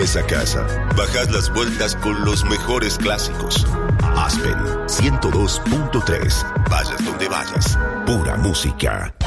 vuelves a casa, bajas las vueltas con los mejores clásicos. Aspen 102.3. Vayas donde vayas. Pura música.